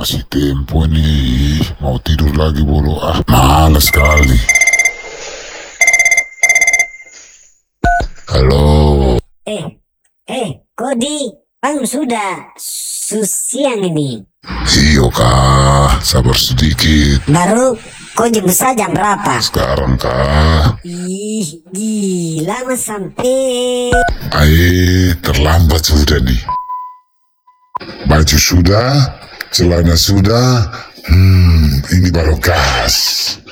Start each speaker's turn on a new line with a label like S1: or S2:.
S1: Masih tempo nih. Mau tidur lagi bolo. Malas sekali. Halo.
S2: Kodi, bangun sudah. Siang ini.
S1: Iyo kah, sabar sedikit.
S2: Baru kau jam besar jam berapa?
S1: Sekarang kah?
S2: Ih, gila mas sampai.
S1: Terlambat sudah nih. Baju sudah, celana sudah. Ini baru gas.